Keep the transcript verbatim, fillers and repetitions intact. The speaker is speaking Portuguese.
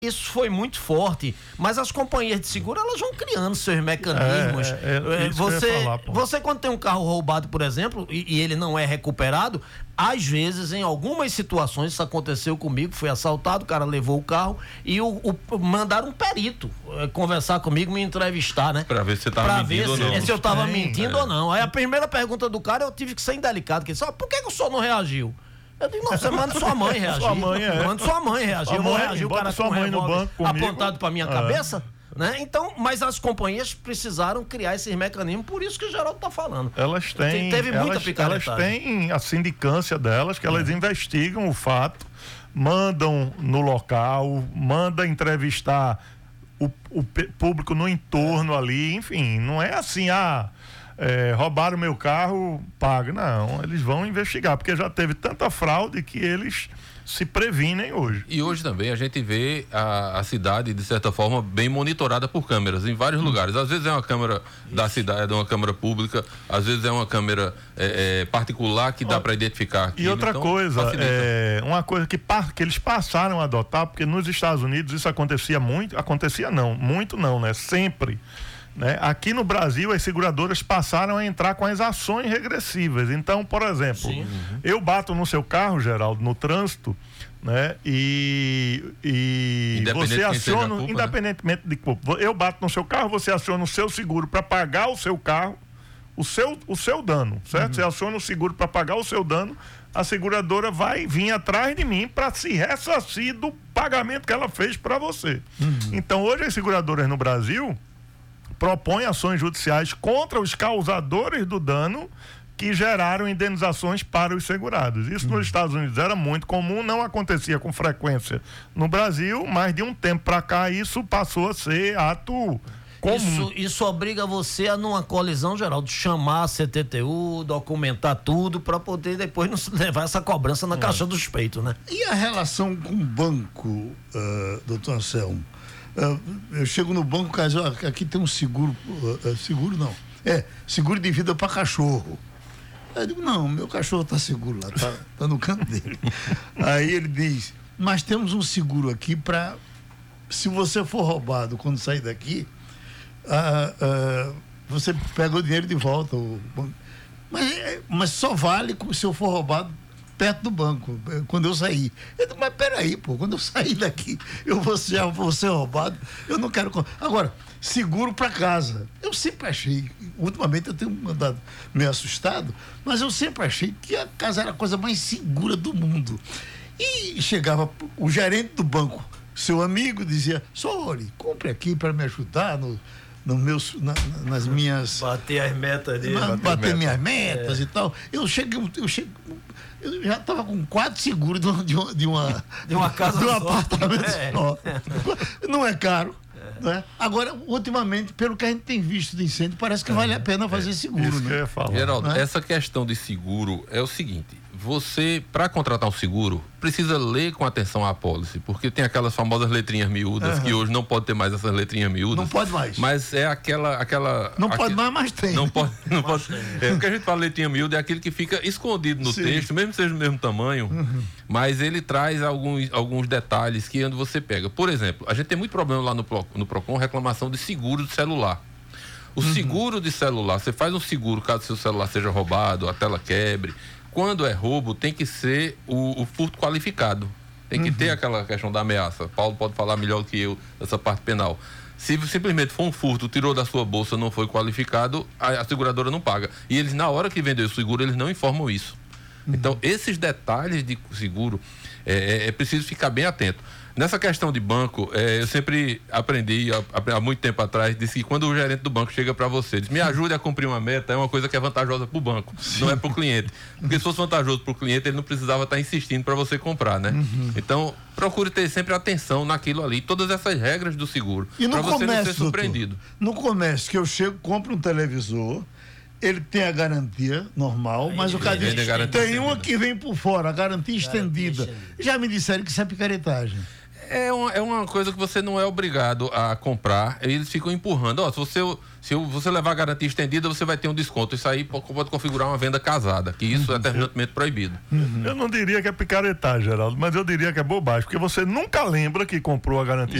Isso foi muito forte, mas as companhias de seguro, elas vão criando seus mecanismos. É, é, é, você, falar, você quando tem um carro roubado, por exemplo, e, e ele não é recuperado, às vezes, em algumas situações, isso aconteceu comigo, fui assaltado, o cara levou o carro e o, o, mandaram um perito é, conversar comigo, me entrevistar, né? Pra ver se você tava pra mentindo ver ou se, não. se eu tava Tem, mentindo é. ou não. Aí a primeira pergunta do cara, eu tive que ser indelicado, que ele disse, ah, por que, que o senhor não reagiu? Eu digo, não, você manda sua mãe reagir. Sua mãe, é. Manda sua mãe reagir. Sua eu vou mãe, reagir, o bota cara sua com um mãe no revólver banco comigo. apontado pra minha É. cabeça, né? Então, mas as companhias precisaram criar esses mecanismos, por isso que o Geraldo tá falando. Elas têm, Teve muita elas, picaretagem. elas têm a sindicância delas, que elas é. investigam o fato, mandam no local, mandam entrevistar o, o público no entorno ali, enfim, não é assim, ah, é, roubaram meu carro, paga. Não, eles vão investigar, porque já teve tanta fraude que eles se previnem hoje. E hoje também a gente vê a, a cidade, de certa forma, bem monitorada por câmeras em vários hum. lugares. Às vezes é uma câmera Isso. da cidade, é uma câmera pública, às vezes é uma câmera é, é, particular que dá para identificar aquilo. E outra então, coisa, é, uma coisa que, que eles passaram a adotar, porque nos Estados Unidos isso acontecia muito, acontecia não, muito não, né? Sempre. Né? Aqui no Brasil as seguradoras passaram a entrar com as ações regressivas. Então, por exemplo, uhum. eu bato no seu carro, Geraldo, no trânsito, né? E, e você aciona, culpa, independentemente né? de culpa, eu bato no seu carro, você aciona o seu seguro para pagar o seu carro, o seu, o seu dano, certo? Uhum. Você aciona o seguro para pagar o seu dano, a seguradora vai vir atrás de mim para se ressarcir do pagamento que ela fez para você. Uhum. Então, hoje as seguradoras no Brasil propõe ações judiciais contra os causadores do dano que geraram indenizações para os segurados. Isso hum. nos Estados Unidos era muito comum, não acontecia com frequência no Brasil, mas de um tempo para cá isso passou a ser ato comum. Isso, isso obriga você a, numa colisão, Geraldo, chamar a C T T U, documentar tudo para poder depois não levar essa cobrança na é. caixa dos peitos, né? E a relação com o banco, uh, doutor Anselmo? Uh, eu chego no banco, caso aqui tem um seguro, uh, seguro não, é, seguro de vida para cachorro. Eu digo, não, meu cachorro tá seguro lá, tá, tá no canto dele. Aí ele diz, mas temos um seguro aqui para, se você for roubado quando sair daqui, uh, uh, você pega o dinheiro de volta. O banco. Mas, mas só vale se eu for roubado perto do banco, quando eu sair. Eu digo, mas peraí, pô, quando eu sair daqui, eu vou ser, eu vou ser roubado, eu não quero... Agora, seguro para casa. Eu sempre achei, ultimamente eu tenho andado meio assustado, mas eu sempre achei que a casa era a coisa mais segura do mundo. E chegava o gerente do banco, seu amigo, dizia, Sori, compre aqui para me ajudar no... No meus, na, nas minhas... Bater as metas dele. Na, bater bater meta. minhas metas é. e tal. Eu cheguei, eu cheguei, eu já estava com quatro seguros de uma... De uma, de uma, de uma casa de um só. apartamento é. só. Não é caro. É. Não é? Agora, ultimamente, pelo que a gente tem visto de incêndio, parece que é. vale a pena fazer é. seguro. Isso né? que eu ia falar. Geraldo, é? essa questão de seguro é o seguinte, você, para contratar um seguro, precisa ler com atenção a apólice, porque tem aquelas famosas letrinhas miúdas, uhum. que hoje não pode ter mais essas letrinhas miúdas. Não pode mais. Mas é aquela... aquela não aqu... pode mais, mas tem. Não pode, não pode. É, o que a gente fala letrinha miúda é aquele que fica escondido no Sim. texto, mesmo que seja do mesmo tamanho, uhum. mas ele traz alguns, alguns detalhes que onde você pega. Por exemplo, a gente tem muito problema lá no, no Procon, reclamação de seguro de celular. O uhum. seguro de celular, você faz um seguro caso seu celular seja roubado, a tela quebre. Quando é roubo, tem que ser o, o furto qualificado. Tem que uhum. ter aquela questão da ameaça. Paulo pode falar melhor que eu essa parte penal. Se simplesmente for um furto, tirou da sua bolsa, não foi qualificado, a, a seguradora não paga. E eles, na hora que vendeu o seguro, eles não informam isso. Uhum. Então, esses detalhes de seguro, é, é preciso ficar bem atento. Nessa questão de banco, é, eu sempre aprendi há, há muito tempo atrás, disse que quando o gerente do banco chega para você, diz, me ajude a cumprir uma meta, é uma coisa que é vantajosa para o banco, Sim. não é para o cliente. Porque se fosse vantajoso para o cliente, ele não precisava estar insistindo para você comprar, né? Uhum. Então, procure ter sempre atenção naquilo ali, todas essas regras do seguro, para você não ser surpreendido. Doutor, no comércio, que eu chego, compro um televisor, ele tem a garantia normal, Aí, mas o cara diz, tem uma que vem por fora, a garantia estendida. Já me disseram que isso é picaretagem. É, é, uma, é uma coisa que você não é obrigado a comprar. Eles ficam empurrando. Ó, se você, se você levar a garantia estendida, você vai ter um desconto. Isso aí pode, pode configurar uma venda casada, que isso uhum. é terminantemente proibido. Uhum. Eu não diria que é picaretagem, Geraldo, mas eu diria que é bobagem, porque você nunca lembra que comprou a garantia